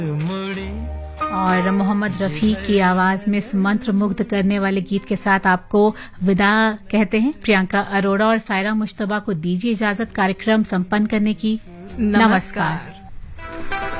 और मोहम्मद रफ़ी की आवाज में इस मंत्र मुग्ध करने वाले गीत के साथ आपको विदा कहते हैं। प्रियंका अरोड़ा और सायरा मुश्तबा को दीजिए इजाजत कार्यक्रम संपन्न करने की। नमस्कार।